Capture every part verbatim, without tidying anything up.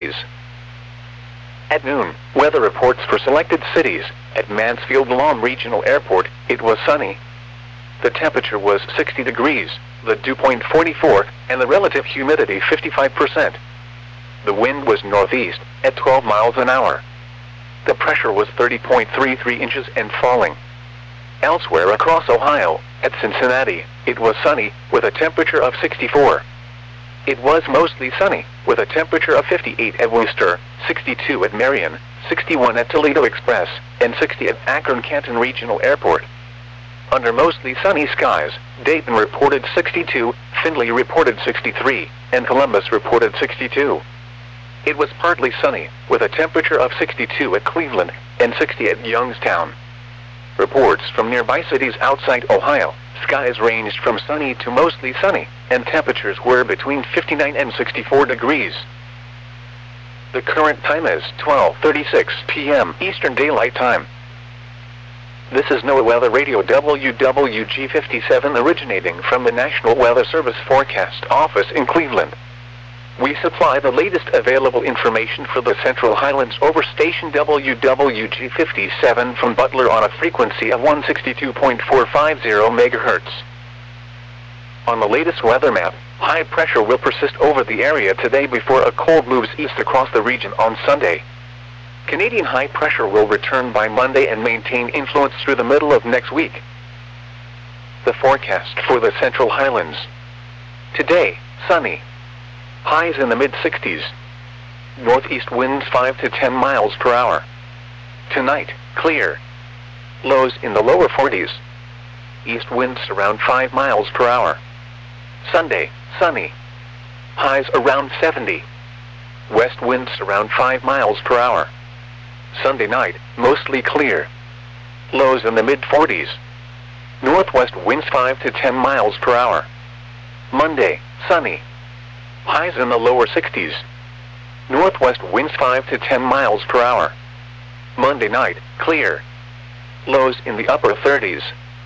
At noon, weather reports for selected cities. At Mansfield-Lam Regional Airport, it was sunny. The temperature was sixty degrees, the dew point forty-four, and the relative humidity fifty-five percent. The wind was northeast, at twelve miles an hour. The pressure was thirty point three three inches and falling. Elsewhere across Ohio, at Cincinnati, it was sunny, with a temperature of sixty-four. It was mostly sunny, with a temperature of fifty-eight at Worcester, sixty-two at Marion, sixty-one at Toledo Express, and sixty at Akron-Canton Regional Airport. Under mostly sunny skies, Dayton reported sixty-two, Findlay reported sixty-three, and Columbus reported sixty-two. It was partly sunny, with a temperature of sixty-two at Cleveland, and sixty at Youngstown. Reports from nearby cities outside Ohio, skies ranged from sunny to mostly sunny, and temperatures were between fifty-nine and sixty-four degrees. The current time is twelve thirty-six p m Eastern Daylight Time. This is NOAA Weather Radio W W G fifty-seven originating from the National Weather Service Forecast Office in Cleveland. We supply the latest available information for the Central Highlands over station W W G fifty-seven from Butler on a frequency of one sixty-two point four five zero megahertz. On the latest weather map, high pressure will persist over the area today before a cold moves east across the region on Sunday. Canadian high pressure will return by Monday and maintain influence through the middle of next week. The forecast for the Central Highlands. Today, sunny. Highs in the mid sixties. Northeast winds five to ten miles per hour. Tonight, clear. Lows in the lower forties. East winds around five miles per hour. Sunday, sunny. Highs around seventy. West winds around five miles per hour. Sunday night, mostly clear. Lows in the mid forties. Northwest winds five to ten miles per hour. Monday, sunny. Highs in the lower sixties. Northwest winds five to ten miles per hour. Monday night, clear. Lows in the upper thirties.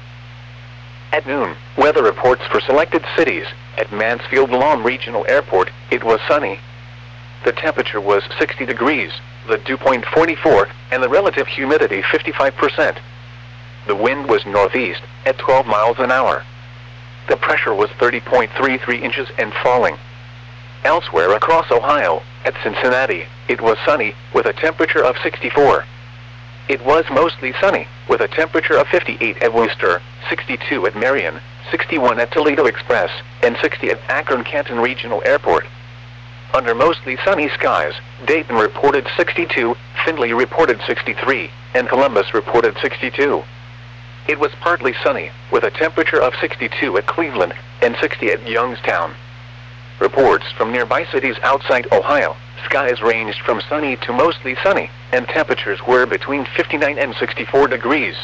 At noon, weather reports for selected cities. At Mansfield-Lam Regional Airport, it was sunny. The temperature was sixty degrees, the dew point forty-four, and the relative humidity fifty-five percent. The wind was northeast, at twelve miles an hour. The pressure was thirty point three three inches and falling. Elsewhere across Ohio, at Cincinnati, it was sunny, with a temperature of sixty-four. It was mostly sunny, with a temperature of fifty-eight at Worcester, sixty-two at Marion, sixty-one at Toledo Express, and sixty at Akron-Canton Regional Airport. Under mostly sunny skies, Dayton reported sixty-two, Findlay reported sixty-three, and Columbus reported sixty-two. It was partly sunny, with a temperature of sixty-two at Cleveland, and sixty at Youngstown. Reports from nearby cities outside Ohio, skies ranged from sunny to mostly sunny, and temperatures were between fifty-nine and sixty-four degrees.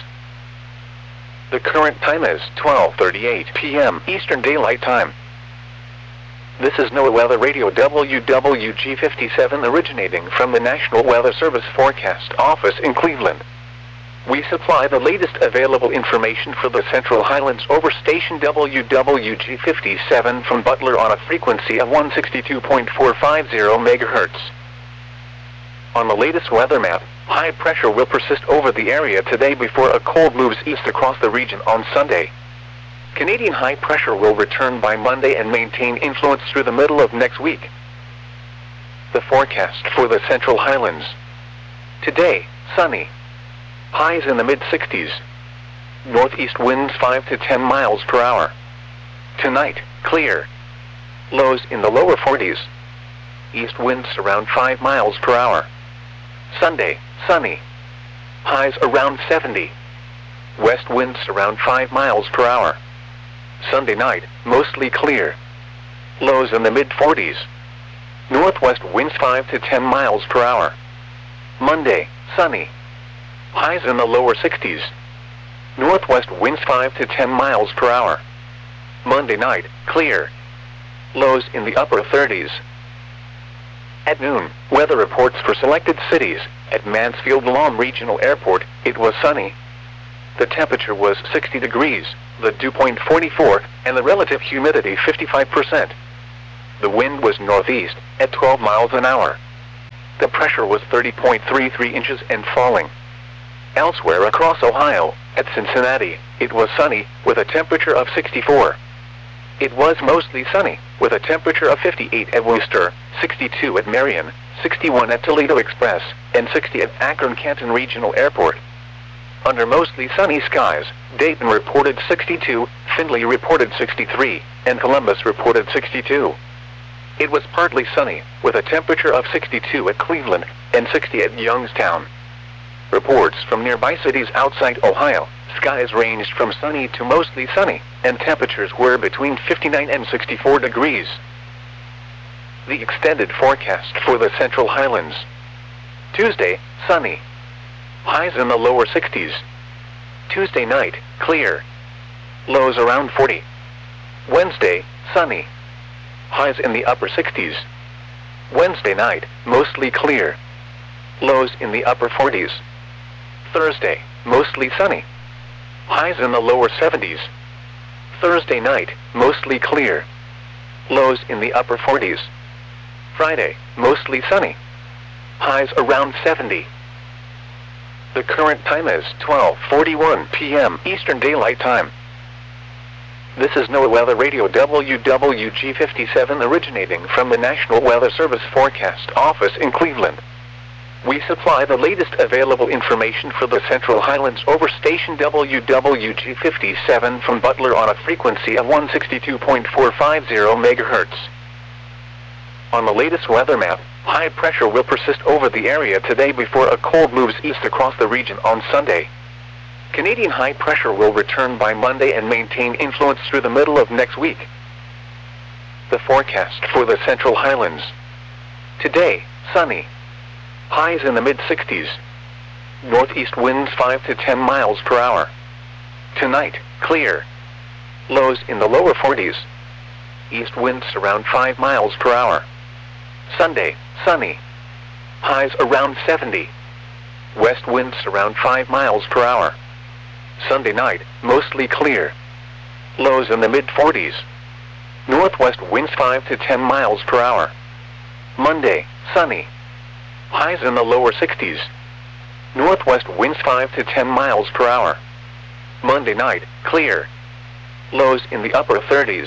The current time is twelve thirty-eight p m Eastern Daylight Time. This is NOAA Weather Radio W W G fifty-seven originating from the National Weather Service Forecast Office in Cleveland. We supply the latest available information for the Central Highlands over station W W G fifty-seven from Butler on a frequency of one sixty-two point four five zero megahertz. On the latest weather map, high pressure will persist over the area today before a cold moves east across the region on Sunday. Canadian high pressure will return by Monday and maintain influence through the middle of next week. The forecast for the Central Highlands. Today, sunny. Highs in the mid sixties. Northeast winds five to ten miles per hour. Tonight, clear. Lows in the lower forties. East winds around five miles per hour. Sunday, sunny. Highs around seventy. West winds around five miles per hour. Sunday night, mostly clear. Lows in the mid forties. Northwest winds five to ten miles per hour. Monday, sunny. Highs in the lower sixties. Northwest winds five to ten miles per hour. Monday night, clear. Lows in the upper thirties. At noon, weather reports for selected cities. At Mansfield-Lam Regional Airport, it was sunny. The temperature was sixty degrees, the dew point forty-four, and the relative humidity fifty-five percent. The wind was northeast, at twelve miles an hour. The pressure was thirty point three three inches and falling. Elsewhere across Ohio, at Cincinnati, it was sunny, with a temperature of sixty-four. It was mostly sunny, with a temperature of fifty-eight at Worcester, sixty-two at Marion, sixty-one at Toledo Express, and sixty at Akron-Canton Regional Airport. Under mostly sunny skies, Dayton reported sixty-two, Findlay reported sixty-three, and Columbus reported sixty-two. It was partly sunny, with a temperature of sixty-two at Cleveland, and sixty at Youngstown. Reports from nearby cities outside Ohio, skies ranged from sunny to mostly sunny, and temperatures were between fifty-nine and sixty-four degrees. The extended forecast for the Central Highlands. Tuesday, sunny. Highs in the lower sixties. Tuesday night, clear. Lows around forty. Wednesday, sunny. Highs in the upper sixties. Wednesday night, mostly clear. Lows in the upper forties. Thursday, mostly sunny. Highs in the lower seventies. Thursday night, mostly clear. Lows in the upper forties. Friday, mostly sunny. Highs around seventy. The current time is twelve forty-one p m Eastern Daylight Time. This is NOAA Weather Radio W W G fifty-seven originating from the National Weather Service Forecast Office in Cleveland. We supply the latest available information for the Central Highlands over station W W G fifty-seven from Butler on a frequency of one sixty-two point four five zero megahertz. On the latest weather map, high pressure will persist over the area today before a cold moves east across the region on Sunday. Canadian high pressure will return by Monday and maintain influence through the middle of next week. The forecast for the Central Highlands. Today, sunny. Highs in the mid sixties. Northeast winds five to ten miles per hour. Tonight, clear. Lows in the lower forties. East winds around five miles per hour. Sunday, sunny. Highs around seventy. West winds around five miles per hour. Sunday night, mostly clear. Lows in the mid forties. Northwest winds five to ten miles per hour. Monday, sunny. Highs in the lower sixties. Northwest winds five to ten miles per hour. Monday night, clear. Lows in the upper thirties.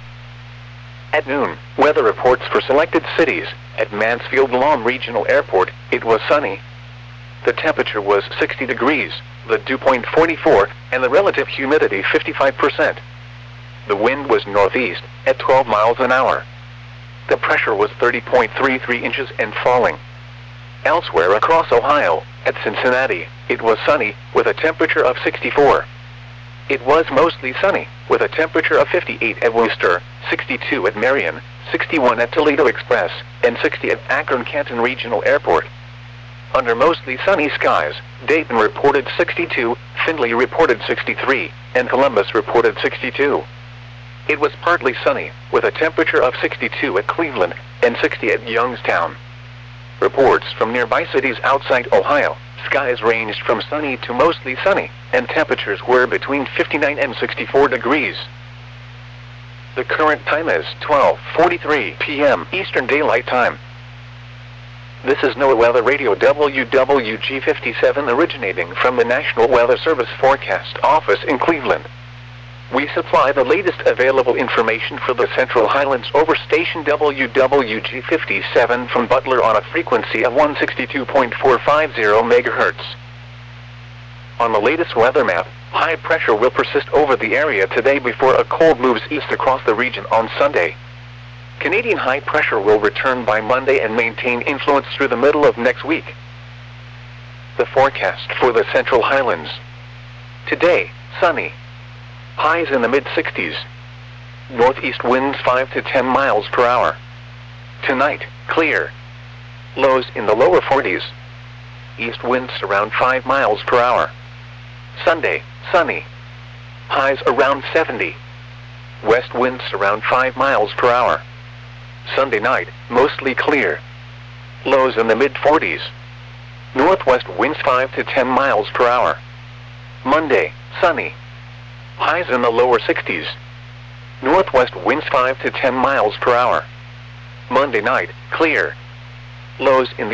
At noon, weather reports for selected cities. At Mansfield-Lom Regional Airport, it was sunny. The temperature was sixty degrees, the dew point forty-four, and the relative humidity fifty-five percent. The wind was northeast, at twelve miles an hour. The pressure was thirty point three three inches and falling. Elsewhere across Ohio, at Cincinnati, it was sunny, with a temperature of sixty-four. It was mostly sunny, with a temperature of fifty-eight at Worcester, sixty-two at Marion, sixty-one at Toledo Express, and sixty at Akron-Canton Regional Airport. Under mostly sunny skies, Dayton reported sixty-two, Findlay reported sixty-three, and Columbus reported sixty-two. It was partly sunny, with a temperature of sixty-two at Cleveland, and sixty at Youngstown. Reports from nearby cities outside Ohio, skies ranged from sunny to mostly sunny, and temperatures were between fifty-nine and sixty-four degrees. The current time is twelve forty-three p m Eastern Daylight Time. This is NOAA Weather Radio W W G fifty-seven originating from the National Weather Service Forecast Office in Cleveland. We supply the latest available information for the Central Highlands over station W W G fifty-seven from Butler on a frequency of one sixty-two point four five zero megahertz. On the latest weather map, high pressure will persist over the area today before a cold moves east across the region on Sunday. Canadian high pressure will return by Monday and maintain influence through the middle of next week. The forecast for the Central Highlands. Today, sunny. Highs in the mid sixties. Northeast winds five to ten miles per hour. Tonight, clear. Lows in the lower forties. East winds around five miles per hour. Sunday, sunny. Highs around seventy. West winds around five miles per hour. Sunday night, mostly clear. Lows in the mid forties. Northwest winds five to ten miles per hour. Monday, sunny. Highs in the lower sixties. Northwest winds five to ten miles per hour. Monday night, clear. Lows in the